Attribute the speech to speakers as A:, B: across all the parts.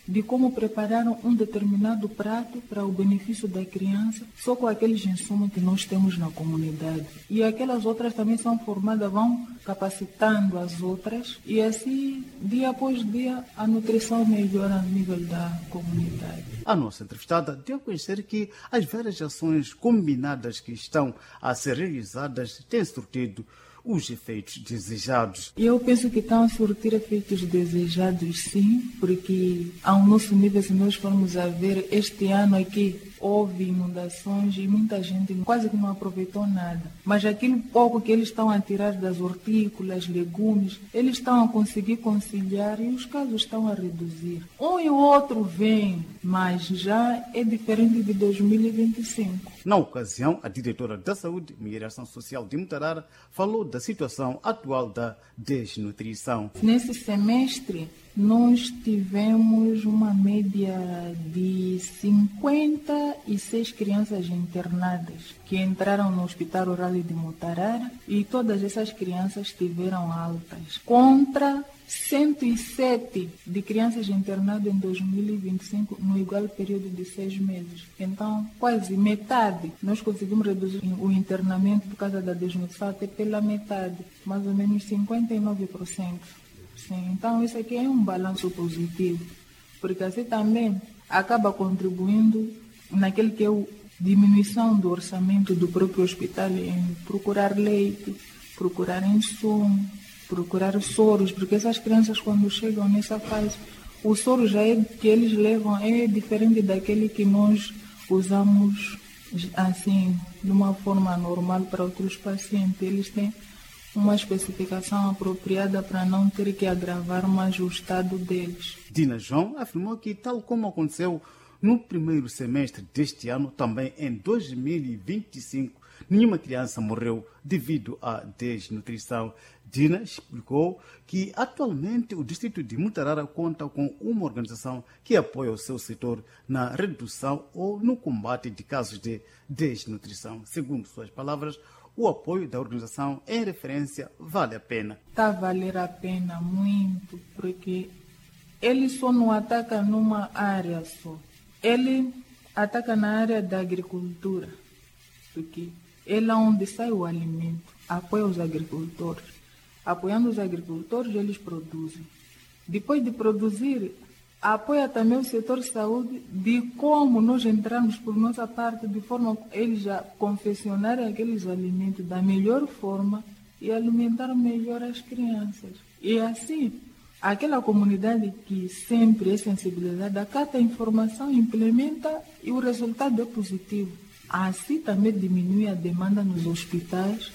A: de como preparar um determinado prato para o benefício da criança, só com aqueles insumos que nós temos na comunidade. E aquelas outras também são formadas, vão capacitando as outras, e assim, dia após dia, a nutrição melhora a nível da comunidade.
B: A nossa entrevistada deu a conhecer que as várias ações combinadas que estão a ser realizadas têm surtido os efeitos desejados.
A: Eu penso que estão a surtir efeitos desejados, sim, porque ao nosso nível, se nós formos a ver, este ano aqui houve inundações e muita gente quase que não aproveitou nada. Mas aquilo pouco que eles estão a tirar das hortícolas, legumes, eles estão a conseguir conciliar e os casos estão a reduzir. Um e o outro vem, mas já é diferente de 2025.
B: Na ocasião, a diretora da Saúde e Migração Social de Mutarara falou da situação atual da desnutrição.
A: Nesse semestre, nós tivemos uma média de 56 crianças internadas que entraram no Hospital Rural de Mutarara e todas essas crianças tiveram altas, contra 107 de crianças internadas em 2025 no igual período de 6 meses. Então, quase metade. Nós conseguimos reduzir o internamento por causa da desnutrição até pela metade, mais ou menos 59%. Sim, então isso aqui é um balanço positivo, porque assim também acaba contribuindo naquele que é a diminuição do orçamento do próprio hospital em procurar leite, procurar insumo, procurar soros, porque essas crianças quando chegam nessa fase, o soro já é que eles levam é diferente daquele que nós usamos assim de uma forma normal para outros pacientes. Eles têm uma especificação apropriada para não ter que agravar mais o estado deles.
B: Dina João afirmou que, tal como aconteceu no primeiro semestre deste ano, também em 2025, nenhuma criança morreu devido à desnutrição. Dina explicou que, atualmente, o distrito de Mutarara conta com uma organização que apoia o seu setor na redução ou no combate de casos de desnutrição. Segundo suas palavras, o apoio da organização em referência vale a pena.
A: Está a valer a pena muito, porque ele só não ataca numa área só. Ele ataca na área da agricultura, porque ele é onde sai o alimento, apoia os agricultores. Apoiando os agricultores, eles produzem. Depois de produzir, apoia também o setor de saúde de como nós entramos por nossa parte, de forma que eles já confeccionarem aqueles alimentos da melhor forma e alimentar melhor as crianças. E assim, aquela comunidade que sempre é sensibilizada, acata a informação, implementa e o resultado é positivo. Assim também diminui a demanda nos hospitais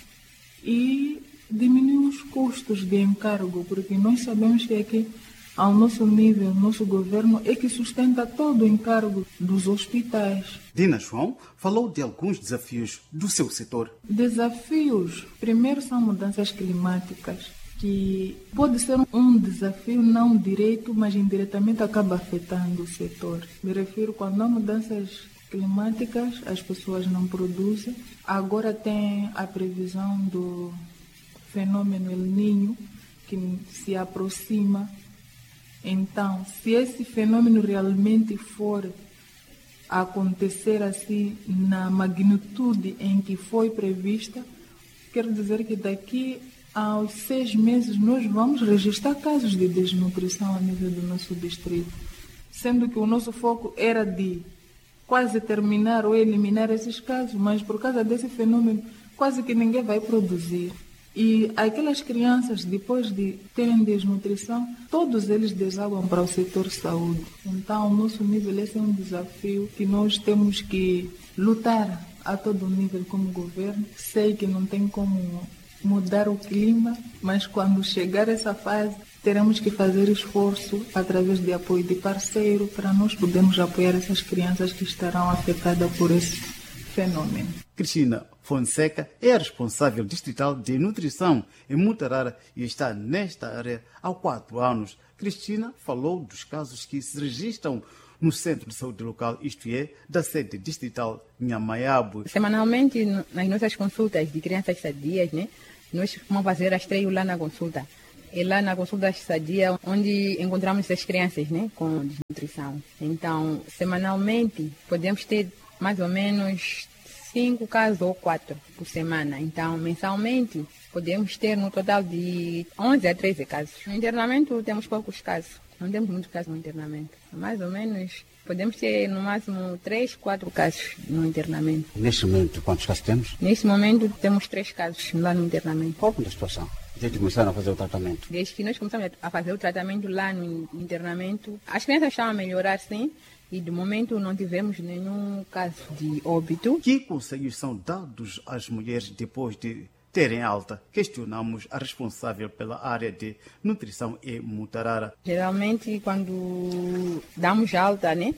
A: e diminui os custos de encargo, porque nós sabemos que aqui, ao nosso nível, nosso governo é que sustenta todo o encargo dos hospitais.
B: Dina João falou de alguns desafios do seu setor.
A: Desafios, primeiro são mudanças climáticas, que pode ser um desafio não direto, mas indiretamente acaba afetando o setor. Me refiro quando há mudanças climáticas, as pessoas não produzem. Agora tem a previsão do fenômeno El Niño, que se aproxima. Então, se esse fenômeno realmente for acontecer assim na magnitude em que foi prevista, quer dizer que daqui aos 6 meses nós vamos registrar casos de desnutrição a nível do nosso distrito, sendo que o nosso foco era de quase terminar ou eliminar esses casos, mas por causa desse fenômeno quase que ninguém vai produzir. E aquelas crianças, depois de terem desnutrição, todos eles desaguam para o setor de saúde. Então, o nosso nível, esse é um desafio que nós temos que lutar a todo nível como governo. Sei que não tem como mudar o clima, mas quando chegar essa fase, teremos que fazer esforço através de apoio de parceiro para nós podermos apoiar essas crianças que estarão afetadas por esse fenômeno.
B: Cristina Fonseca é a responsável distrital de nutrição em Mutarara e está nesta área há 4 anos. Cristina falou dos casos que se registram no Centro de Saúde Local, isto é, da sede distrital Nhamaiabu.
C: Semanalmente, nas nossas consultas de crianças sadias, nós vamos fazer rastreio lá na consulta. É lá na consulta sadia onde encontramos essas crianças, né, com desnutrição. Então, semanalmente, podemos ter mais ou menos 5 casos ou 4 por semana. Então, mensalmente, podemos ter no total de 11 a 13 casos. No internamento, temos poucos casos. Não temos muitos casos no internamento. Mais ou menos, podemos ter no máximo 3, 4 casos no internamento.
D: Neste momento, quantos casos temos?
C: Neste momento, temos 3 casos lá no internamento.
D: Qual é a situação? Desde que começaram a fazer o tratamento?
C: Desde que nós começamos a fazer o tratamento lá no internamento, as crianças estão a melhorar, sim. E, de momento, não tivemos nenhum caso de óbito.
B: Que conselhos são dados às mulheres depois de terem alta? Questionamos a responsável pela área de nutrição em Mutarara.
C: Geralmente, quando damos alta, né,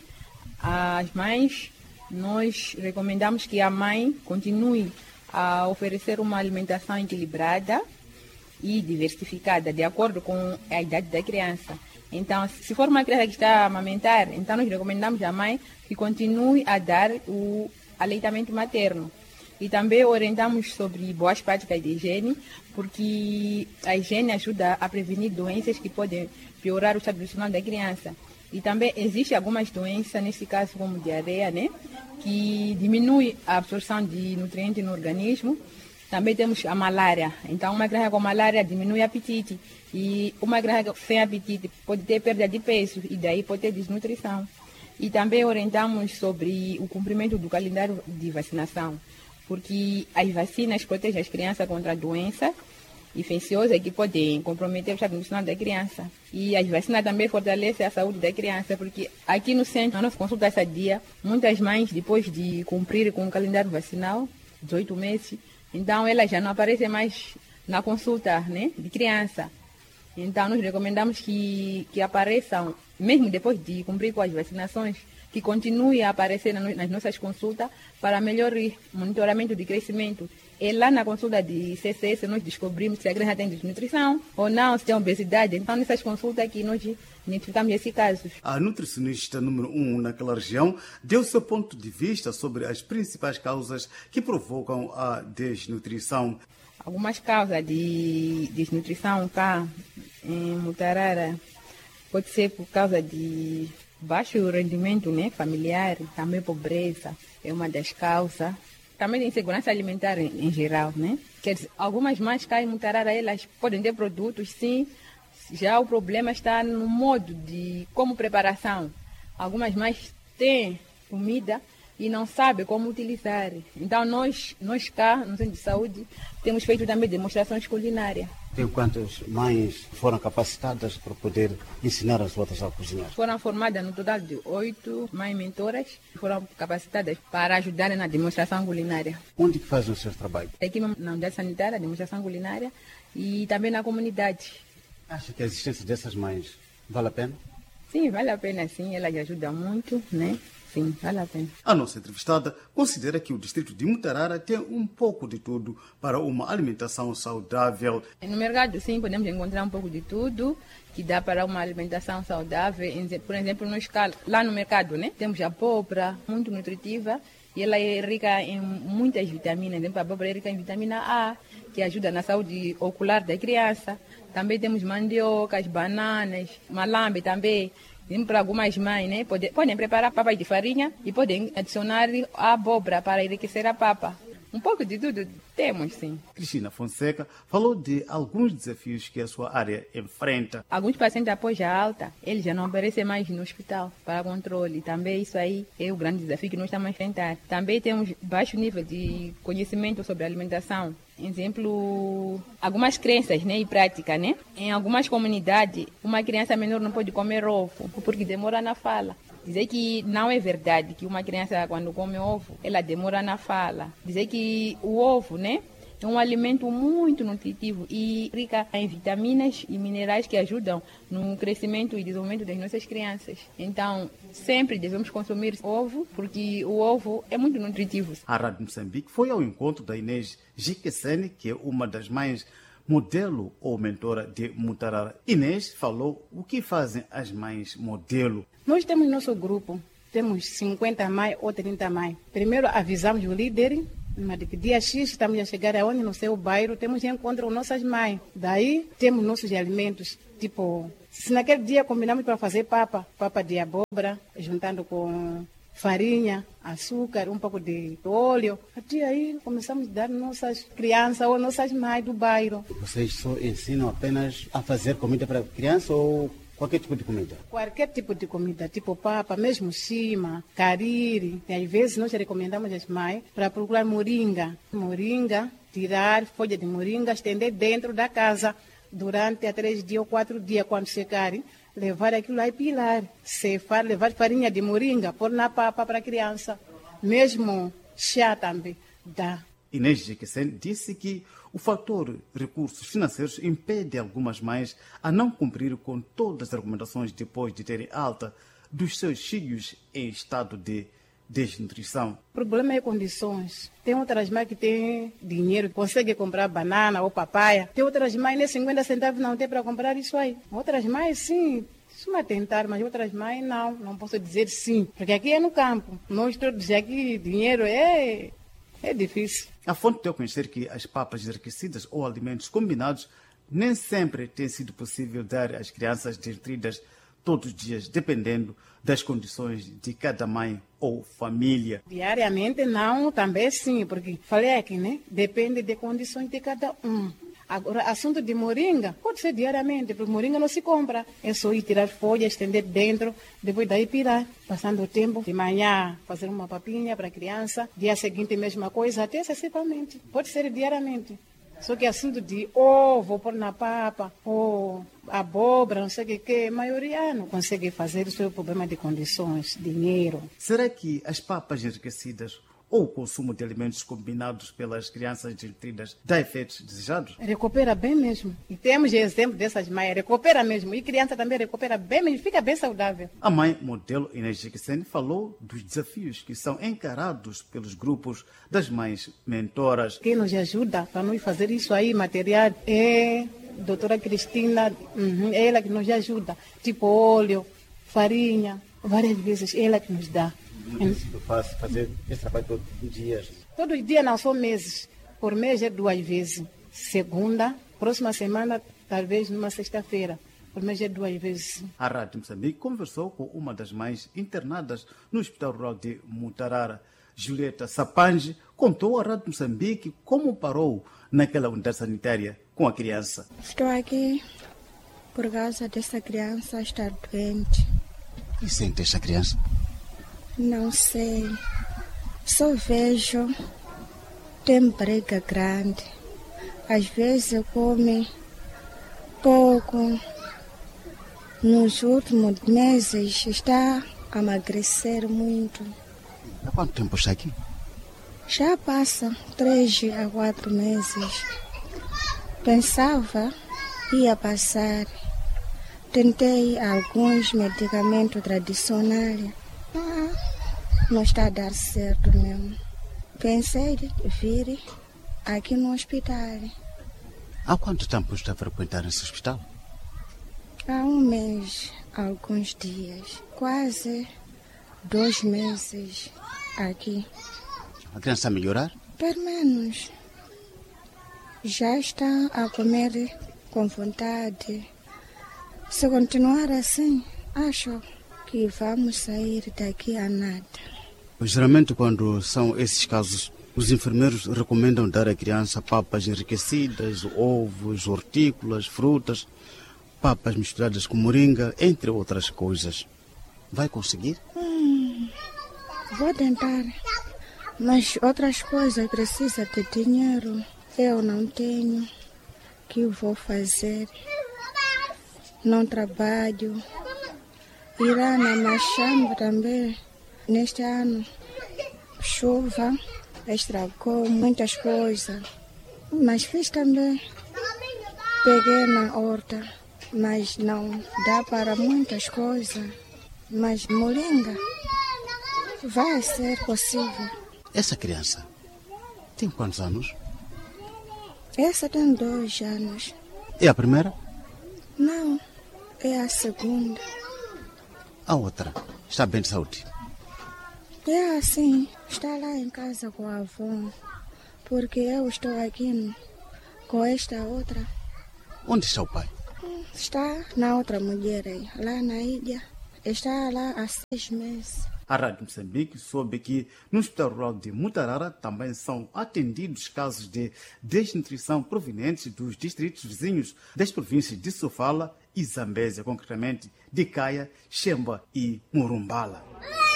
C: às mães, nós recomendamos que a mãe continue a oferecer uma alimentação equilibrada e diversificada, de acordo com a idade da criança. Então, se for uma criança que está a amamentar, então nós recomendamos à mãe que continue a dar o aleitamento materno. E também orientamos sobre boas práticas de higiene, porque a higiene ajuda a prevenir doenças que podem piorar o estado nutricional da criança. E também existem algumas doenças, nesse caso como diarreia, né, que diminui a absorção de nutrientes no organismo. Também temos a malária. Então, uma criança com malária diminui o apetite. E uma criança sem apetite pode ter perda de peso e daí pode ter desnutrição. E também orientamos sobre o cumprimento do calendário de vacinação, porque as vacinas protegem as crianças contra a doença infecciosa que podem comprometer o estado nutricional da criança. E as vacinas também fortalecem a saúde da criança, porque aqui no centro, na nossa consulta sadia, muitas mães, depois de cumprir com o calendário vacinal, 18 meses, então elas já não aparecem mais na consulta, né, de criança. Então nós recomendamos que apareçam, mesmo depois de cumprir com as vacinações, que continue a aparecer nas nossas consultas para melhor monitoramento de crescimento. E lá na consulta de CCS nós descobrimos se a criança tem desnutrição ou não, se tem obesidade. Então nessas consultas aqui nós identificamos esses casos.
B: A nutricionista número 1 naquela região deu seu ponto de vista sobre as principais causas que provocam a desnutrição.
C: Algumas causas de desnutrição cá em Mutarara pode ser por causa de baixo rendimento, né, familiar, também pobreza é uma das causas. Também insegurança alimentar em geral, né? Quer dizer, algumas mães cá em Mutarara, elas podem ter produtos, sim, já o problema está no modo de como preparação. Algumas mães têm comida e não sabem como utilizar. Então, nós cá, no Centro de Saúde, temos feito também demonstrações culinárias.
D: Tem quantas mães foram capacitadas para poder ensinar as outras a cozinhar?
C: Foram formadas no total de 8 mães mentoras, foram capacitadas para ajudarem na demonstração culinária.
D: Onde que fazem o seu trabalho?
C: Aqui na unidade sanitária, demonstração culinária, e também na comunidade.
D: Acha que a existência dessas mães vale a pena?
C: Sim, vale a pena, sim. Elas ajudam muito, né? Sim, vale a pena.
B: A nossa entrevistada considera que o distrito de Mutarara tem um pouco de tudo para uma alimentação saudável.
C: No mercado, sim, podemos encontrar um pouco de tudo que dá para uma alimentação saudável. Por exemplo, lá no mercado, né, temos a abóbora, muito nutritiva, e ela é rica em muitas vitaminas. Por exemplo, a abóbora é rica em vitamina A, que ajuda na saúde ocular da criança. Também temos mandiocas, bananas, malambe também. Para algumas mães, né, podem preparar papas de farinha e podem adicionar a abóbora para enriquecer a papa. Um pouco de tudo temos, sim.
B: Cristina Fonseca falou de alguns desafios que a sua área enfrenta.
C: Alguns pacientes após a alta, eles já não aparecem mais no hospital para controle. Também isso aí é o grande desafio que nós estamos a enfrentar. Também temos baixo nível de conhecimento sobre a alimentação. Exemplo, algumas crenças, né, e prática, né? Em algumas comunidades, uma criança menor não pode comer ovo porque demora na fala. Dizer que não é verdade que uma criança, quando come ovo, ela demora na fala. Dizer que o ovo, né, é um alimento muito nutritivo e rica em vitaminas e minerais que ajudam no crescimento e desenvolvimento das nossas crianças. Então, sempre devemos consumir ovo, porque o ovo é muito nutritivo.
B: A Rádio Moçambique foi ao encontro da Inês Giquesene, que é uma das mães modelo ou mentora de Mutarara. Inês falou o que fazem as mães modelo.
E: Nós temos nosso grupo, temos 50 mães ou 30 mães. Primeiro avisamos o líder Mas de que dia X estamos a chegar aonde no seu bairro, temos encontro com nossas mães. Daí temos nossos alimentos, tipo, se naquele dia combinamos para fazer papa de abóbora, juntando com farinha, açúcar, um pouco de óleo. Até aí começamos a dar nossas crianças ou nossas mães do bairro.
D: Vocês só ensinam apenas a fazer comida para criança ou qualquer tipo de comida?
E: Qualquer tipo de comida, tipo papa, mesmo cima, cariri. E às vezes nós recomendamos às mães para procurar moringa. Moringa, tirar folha de moringa, estender dentro da casa durante 3 dias ou 4 dias, quando secarem. Levar aquilo lá e pilar, cefar, levar farinha de moringa, pôr na papa para a criança. Mesmo chá também dá.
B: Inês Jequesen disse que o fator recursos financeiros impede algumas mães a não cumprir com todas as recomendações depois de terem alta dos seus filhos em estado de desnutrição.
E: O problema é condições. Tem outras mães que têm dinheiro, conseguem comprar banana ou papaya. Tem outras mães, nem 50 centavos não tem para comprar isso aí. Outras mães, sim, isso é tentar, mas outras mães não posso dizer sim. Porque aqui é no campo. Nós todos aqui, dinheiro é difícil.
B: A fonte deu a conhecer que as papas enriquecidas ou alimentos combinados nem sempre tem sido possível dar às crianças desnutridas todos os dias, dependendo das condições de cada mãe ou família.
E: Diariamente não, também sim, porque falei aqui, né? Depende de condições de cada um. Agora, assunto de moringa, pode ser diariamente, porque moringa não se compra. É só ir tirar folha, estender dentro, depois daí pirar. Passando o tempo, de manhã fazer uma papinha para a criança, dia seguinte mesma coisa, até excessivamente. Pode ser diariamente. Só que assunto de ovo, pôr na papa, ou abóbora, não sei o que, a maioria não consegue fazer, isso é o problema de condições, dinheiro.
B: Será que as papas enriquecidas ou o consumo de alimentos combinados pelas crianças desnutridas dá efeitos desejados?
E: Recupera bem mesmo. E temos exemplo dessas mães, recupera mesmo. E criança também recupera bem mesmo, fica bem saudável.
B: A mãe modelo Inês Jequesen falou dos desafios que são encarados pelos grupos das mães mentoras.
E: Quem nos ajuda para nós fazer isso aí, material, é a doutora Cristina, é ela que nos ajuda. Tipo óleo, farinha, várias vezes ela que nos dá.
D: Eu faço fazer esse trabalho todos os dias?
E: Todos os dias não, são meses. Por mês é 2 vezes. Segunda, próxima semana, talvez numa sexta-feira. Por mês é 2 vezes.
B: A Rádio Moçambique conversou com uma das mães internadas no Hospital Rural de Mutarara. Julieta Sapange contou à Rádio Moçambique como parou naquela unidade sanitária com a criança.
F: Estou aqui por causa dessa criança estar doente.
D: E sente esta criança?
F: Não sei, só vejo, tem barriga grande, às vezes come pouco, nos últimos meses está a emagrecer muito.
D: Há quanto tempo está aqui?
F: Já passa 3 a 4 meses. Pensava ia passar, tentei alguns medicamentos tradicionais. Não está a dar certo mesmo. Pensei em vir aqui no hospital.
D: Há quanto tempo está a frequentar esse hospital?
F: Há 1 mês, alguns dias, quase 2 meses aqui.
D: A criança está a melhorar?
F: Pelo menos. Já está a comer com vontade. Se continuar assim, acho que vamos sair daqui a nada.
D: Geralmente, quando são esses casos, os enfermeiros recomendam dar à criança papas enriquecidas, ovos, hortícolas, frutas, papas misturadas com moringa, entre outras coisas. Vai conseguir?
F: Vou tentar, mas outras coisas precisam de dinheiro. Eu não tenho. O que eu vou fazer? Não trabalho. Irá na Machamba também. Neste ano, chuva estragou muitas coisas. Mas fiz também. Peguei na horta, mas não dá para muitas coisas. Mas moringa vai ser possível.
D: Essa criança tem quantos anos?
F: Essa tem 2 anos.
D: É a primeira?
F: Não, é a segunda.
D: A outra está bem de saúde?
F: É assim, está lá em casa com a avó. porque eu estou aqui com esta outra.
D: Onde está o pai?
F: Está na outra mulher aí, lá na ilha. Está lá há 6 meses.
B: A Rádio Moçambique soube que no Hospital Rural de Mutarara também são atendidos casos de desnutrição provenientes dos distritos vizinhos das províncias de Sofala e Zambésia, concretamente de Caia, Xemba e Murumbala.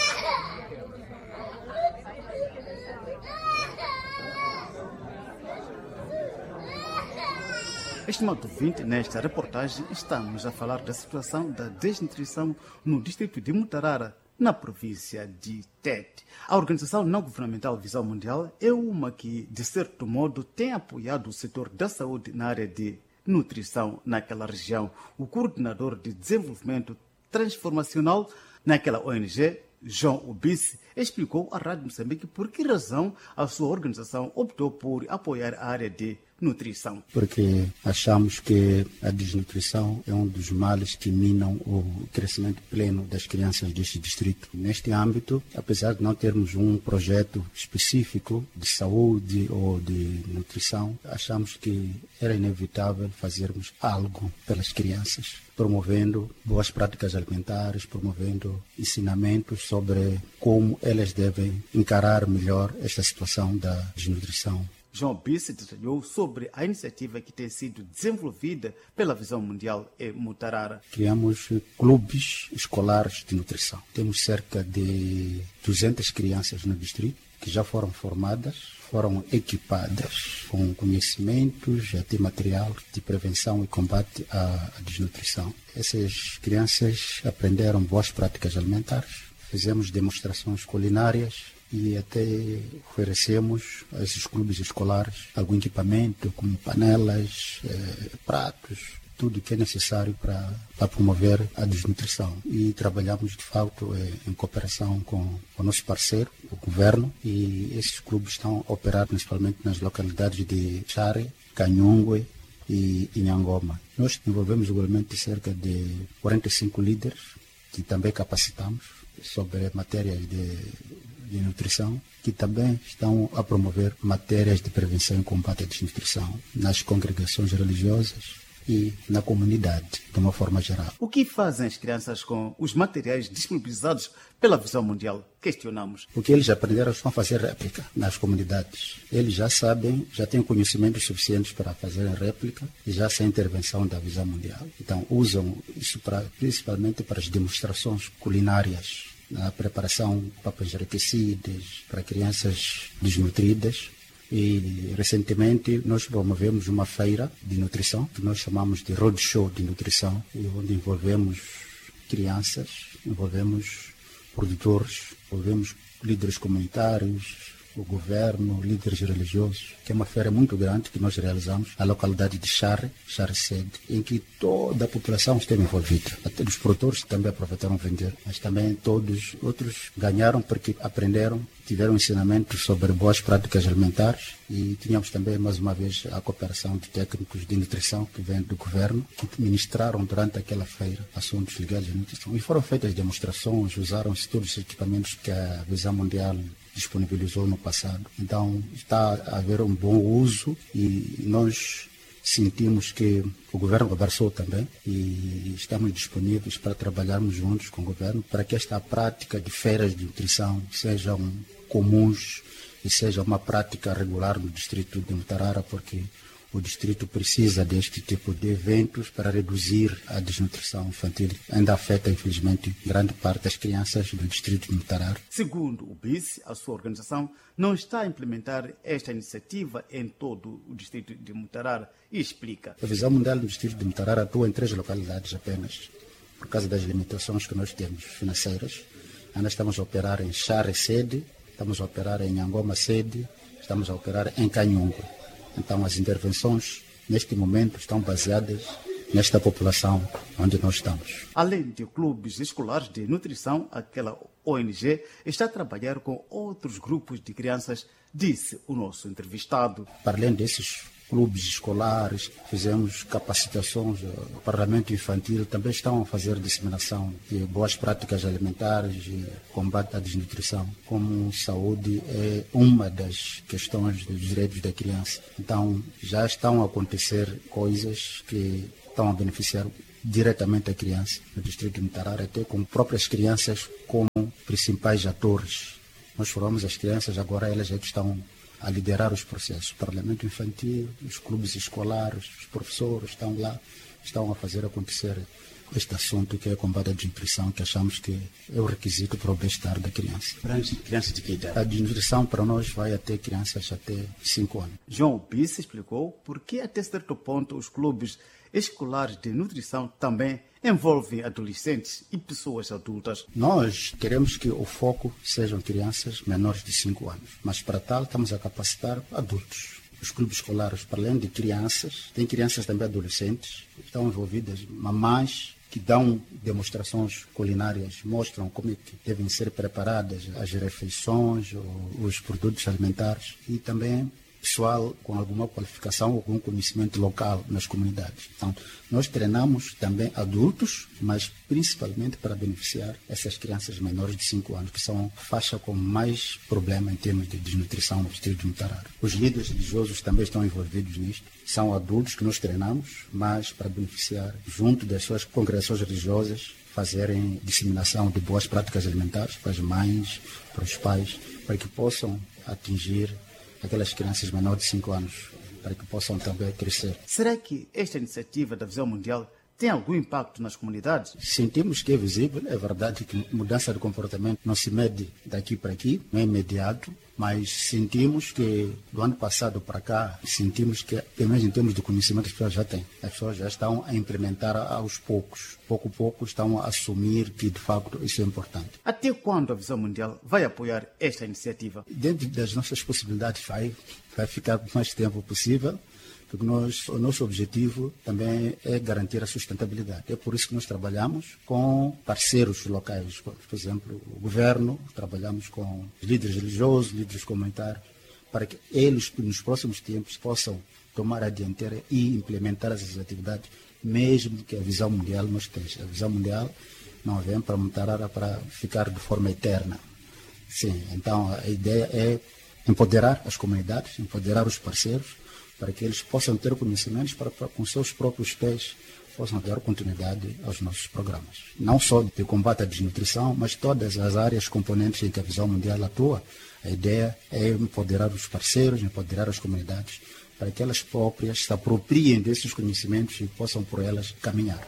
B: Estimado ouvinte, nesta reportagem estamos a falar da situação da desnutrição no distrito de Mutarara, na província de Tete. A organização não-governamental Visão Mundial é uma que, de certo modo, tem apoiado o setor da saúde na área de nutrição naquela região. O coordenador de desenvolvimento transformacional naquela ONG, João Ubisse, explicou à Rádio Moçambique por que razão a sua organização optou por apoiar a área de nutrição.
G: Porque achamos que a desnutrição é um dos males que minam o crescimento pleno das crianças deste distrito. Neste âmbito, apesar de não termos um projeto específico de saúde ou de nutrição, achamos que era inevitável fazermos algo pelas crianças, promovendo boas práticas alimentares, promovendo ensinamentos sobre como elas devem encarar melhor esta situação da desnutrição.
B: João Bisse detalhou sobre a iniciativa que tem sido desenvolvida pela Visão Mundial em Mutarara.
G: Criamos clubes escolares de nutrição. Temos cerca de 200 crianças no distrito que já foram formadas, foram equipadas com conhecimentos, até material de prevenção e combate à desnutrição. Essas crianças aprenderam boas práticas alimentares, fizemos demonstrações culinárias e até oferecemos a esses clubes escolares algum equipamento, como panelas, pratos, tudo que é necessário para promover a desnutrição. E trabalhamos, de fato, em cooperação com o nosso parceiro, o governo, e esses clubes estão a operar principalmente nas localidades de Chare, Canhungue e Inhangoma. Nós desenvolvemos igualmente cerca de 45 líderes que também capacitamos sobre matérias de nutrição, que também estão a promover matérias de prevenção e combate à desnutrição nas congregações religiosas e na comunidade, de uma forma geral.
B: O que fazem as crianças com os materiais disponibilizados pela Visão Mundial? Questionamos.
G: O que eles aprenderam estão a fazer réplica nas comunidades. Eles já sabem, já têm conhecimentos suficientes para fazerem réplica e já sem intervenção da Visão Mundial. Então usam isso principalmente para as demonstrações culinárias, na preparação de papas enriquecidas para crianças desnutridas. E recentemente nós promovemos uma feira de nutrição que nós chamamos de Roadshow de Nutrição, onde envolvemos crianças, envolvemos produtores, envolvemos líderes comunitários, o governo, líderes religiosos, que é uma feira muito grande que nós realizamos na localidade de Chare Sede, em que toda a população esteve envolvida. Até os produtores também aproveitaram vender, mas também todos outros ganharam porque aprenderam, tiveram ensinamentos sobre boas práticas alimentares e tínhamos também, mais uma vez, a cooperação de técnicos de nutrição que vêm do governo, que ministraram durante aquela feira assuntos ligados à nutrição. E foram feitas demonstrações, usaram-se todos os equipamentos que a Visão Mundial disponibilizou no passado. Então está a haver um bom uso e nós sentimos que o governo abraçou também e estamos disponíveis para trabalharmos juntos com o governo para que esta prática de feiras de nutrição sejam comuns e seja uma prática regular no distrito de Mutarara, porque o distrito precisa deste tipo de eventos para reduzir a desnutrição infantil. Ainda afeta, infelizmente, grande parte das crianças do distrito de Mutarara.
B: Segundo o BIS, a sua organização não está a implementar esta iniciativa em todo o distrito de Mutarara e explica.
G: A Visão Mundial do distrito de Mutarara atua em 3 localidades apenas, por causa das limitações que nós temos financeiras. Ainda estamos a operar em Chare Sede, estamos a operar em Nhangoma Sede, estamos a operar em Canhungue. Então, as intervenções, neste momento, estão baseadas nesta população onde nós estamos.
B: Além de clubes escolares de nutrição, aquela ONG está a trabalhar com outros grupos de crianças, disse o nosso entrevistado.
G: Para além desses clubes escolares, fizemos capacitações, o Parlamento Infantil também estão a fazer disseminação de boas práticas alimentares e combate à desnutrição. Como saúde é uma das questões dos direitos da criança. Então, já estão a acontecer coisas que estão a beneficiar diretamente a criança no distrito de Mutarara, até com próprias crianças como principais atores. Nós formamos as crianças, agora elas é que estão a liderar os processos. O Parlamento Infantil, os clubes escolares, os professores estão lá, estão a fazer acontecer este assunto que é o combate à desnutrição, que achamos que é o requisito para o bem-estar da criança.
D: Crianças de que idade?
G: A desnutrição para nós vai até crianças até 5 anos.
B: João Bice explicou por que até certo ponto os clubes escolares de nutrição também envolvem adolescentes e pessoas adultas.
G: Nós queremos que o foco sejam crianças menores de 5 anos, mas para tal estamos a capacitar adultos. Os clubes escolares, para além de crianças, tem crianças também adolescentes, estão envolvidas mamães que dão demonstrações culinárias, mostram como é que devem ser preparadas as refeições, os produtos alimentares, e também pessoal com alguma qualificação ou algum conhecimento local nas comunidades. Então, nós treinamos também adultos, mas principalmente para beneficiar essas crianças menores de 5 anos, que são a faixa com mais problema em termos de desnutrição no distrito de Mutarara. Os líderes religiosos também estão envolvidos nisto. São adultos que nós treinamos, mas para beneficiar, junto das suas congregações religiosas, fazerem disseminação de boas práticas alimentares para as mães, para os pais, para que possam atingir aquelas crianças menores de 5 anos, para que possam também crescer.
B: Será que esta iniciativa da Visão Mundial tem algum impacto nas comunidades?
G: Sentimos que é visível, é verdade que mudança de comportamento não se mede daqui para aqui, não é imediato, mas sentimos que do ano passado para cá, sentimos que, pelo menos em termos de conhecimento, as pessoas já têm. As pessoas já estão a implementar aos poucos. Pouco a pouco estão a assumir que, de facto, isso é importante.
B: Até quando a Visão Mundial vai apoiar esta iniciativa?
G: Dentro das nossas possibilidades, vai ficar o mais tempo possível, porque o nosso objetivo também é garantir a sustentabilidade. É por isso que nós trabalhamos com parceiros locais, por exemplo, o governo, trabalhamos com líderes religiosos, líderes comunitários, para que eles, nos próximos tempos, possam tomar a dianteira e implementar essas atividades, mesmo que a Visão Mundial não esteja. A Visão Mundial não vem para Mutarara para ficar de forma eterna. Sim, então a ideia é empoderar as comunidades, empoderar os parceiros, para que eles possam ter conhecimentos para com seus próprios pés possam dar continuidade aos nossos programas. Não só de combate à desnutrição, mas todas as áreas componentes em que a Visão Mundial atua. A ideia é empoderar os parceiros, empoderar as comunidades, para que elas próprias se apropriem desses conhecimentos e possam por elas caminhar.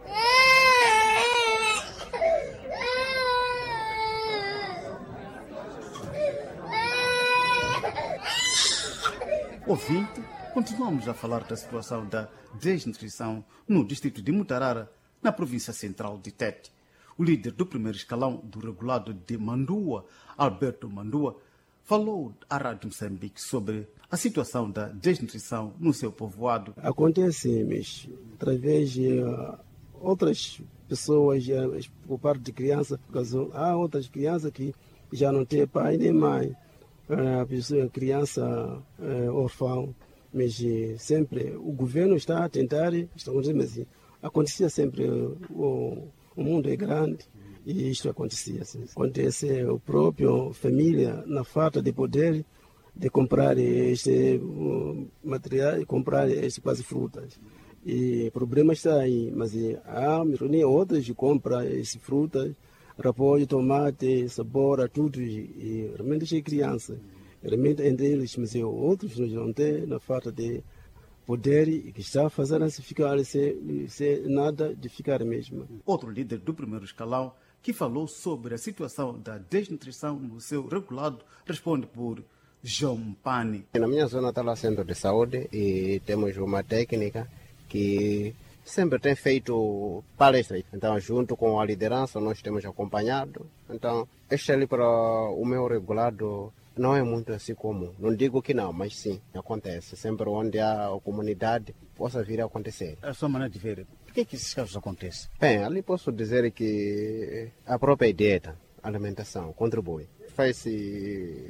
B: Ouvinte, continuamos a falar da situação da desnutrição no distrito de Mutarara, na província central de Tete. O líder do primeiro escalão do regulado de Mandua, Alberto Mandua, falou à Rádio Moçambique sobre a situação da desnutrição no seu povoado.
H: Acontece, mas através de outras pessoas, por parte de criança, há outras crianças que já não têm pai nem mãe. A criança órfã, mas sempre o governo está a tentar, mas acontecia sempre, o mundo é grande e isto acontecia. Acontece a própria família na falta de poder de comprar este material, comprar quase frutas. E o problema está aí, mas há outras que compram essas frutas, repolho, tomate, cebola, tudo, e realmente é criança. Realmente entre eles, mas outros não têm, na falta de poder, e que está a fazer se ficar sem nada de ficar mesmo.
B: Outro líder do primeiro escalão que falou sobre a situação da desnutrição no seu regulado responde por João Pani.
I: Na minha zona está lá centro de saúde e temos uma técnica que sempre tem feito palestras. Então, junto com a liderança, nós temos acompanhado. Então, este ali para o meu regulado não é muito assim comum. Não digo que não, mas sim, acontece. Sempre onde há a comunidade, possa vir a acontecer.
D: A sua maneira de ver, por que esses casos acontecem?
I: Bem, ali posso dizer que a própria dieta, a alimentação, contribui. Faz-se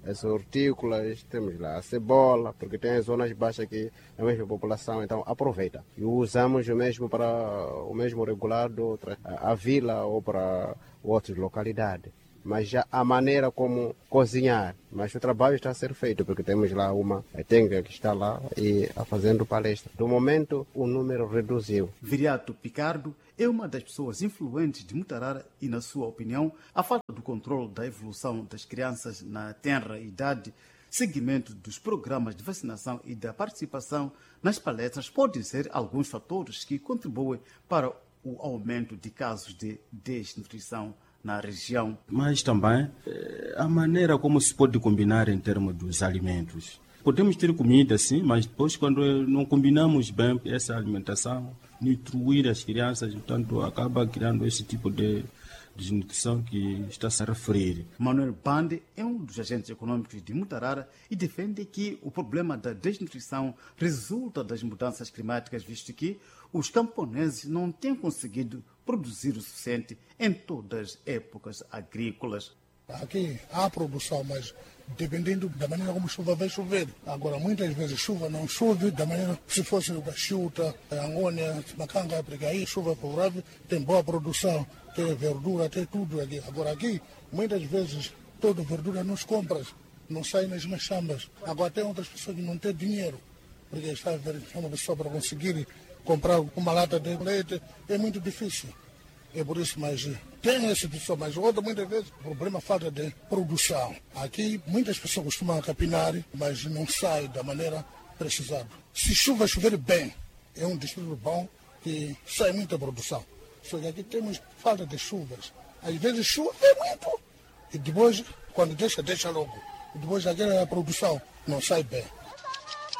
I: as hortícolas, temos lá a cebola, porque tem zonas baixas que a mesma população então aproveita. E usamos o mesmo para o mesmo regulado a vila ou para outras localidades. Mas já a maneira como cozinhar, mas o trabalho está a ser feito, porque temos lá uma técnica que está lá e fazendo palestra. Do momento, o número reduziu.
B: Viriato Picardo é uma das pessoas influentes de Mutarara e, na sua opinião, a falta do controle da evolução das crianças na tenra idade, seguimento dos programas de vacinação e da participação nas palestras podem ser alguns fatores que contribuem para o aumento de casos de desnutrição na região.
J: Mas também a maneira como se pode combinar em termos dos alimentos. Podemos ter comida, sim, mas depois quando não combinamos bem essa alimentação, nutrir as crianças, portanto, acaba criando esse tipo de desnutrição que está a se referir.
B: Manuel Bande é um dos agentes econômicos de Mutarara e defende que o problema da desnutrição resulta das mudanças climáticas, visto que os camponeses não têm conseguido produzir o suficiente em todas as épocas agrícolas.
K: Aqui há produção, mas dependendo da maneira como a chuva vai chover. Agora, muitas vezes chuva não chove da maneira, se fosse da Chuta, Angônia, Macanga, porque aí chuva favorável, tem boa produção, tem verdura, tem tudo aqui. Agora aqui, muitas vezes, toda verdura nos compras, não sai nas machambas. Agora tem outras pessoas que não têm dinheiro, porque está a ver uma pessoa para conseguir comprar uma lata de leite, é muito difícil. É por isso, mas tem essa pessoa, mas outra, muitas vezes, o problema é a falta de produção. Aqui, muitas pessoas costumam capinar, mas não sai da maneira precisada. Se chuva chover bem, é um distrito bom que sai muita produção. Só que aqui temos falta de chuvas. Às vezes chove muito, e depois, quando deixa logo. E depois aquela produção não sai bem.